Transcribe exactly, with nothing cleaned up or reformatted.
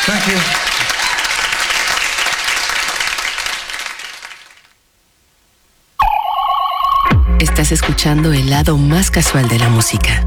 Thank you. Estás escuchando el lado más casual de la música.